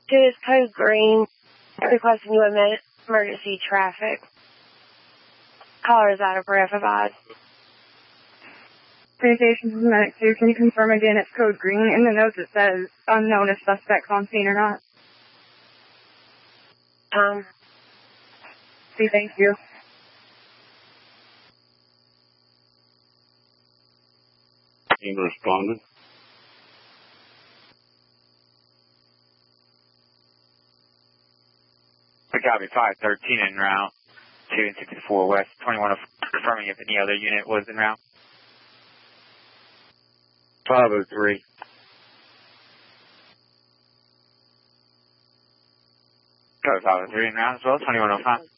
It is code green, requesting you admit emergency traffic. Caller is out of breath, advise. Communications is Medic 2. Can you confirm again it's code green? In the notes it says unknown if suspects on scene or not. See, thank you. Team responded. We copy 513 en route. 2 and 64 West, 21, confirming if any other unit was en route. 503. Code 503 en route as well, 2105.